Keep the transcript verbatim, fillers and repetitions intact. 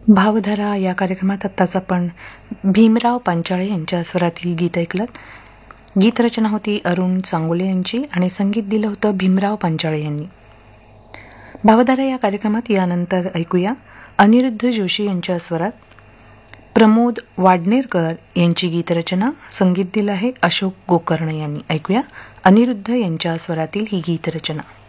भावधारा या कार्यक्रमात आत्ताच आपण भीमराव पांचाळे यांच्या स्वरातील गीत ऐकलं. गीतरचना होती अरुण सांगोले यांची आणि संगीत दिलं होतं भीमराव पांचाळे यांनी. भावधारा या कार्यक्रमात यानंतर ऐकूया अनिरुद्ध जोशी यांच्या स्वरात प्रमोद वाडनेरकर यांची गीतरचना, संगीत दिलं आहे अशोक गोकर्ण यांनी. ऐकूया अनिरुद्ध यांच्या स्वरातील ही गीतरचना.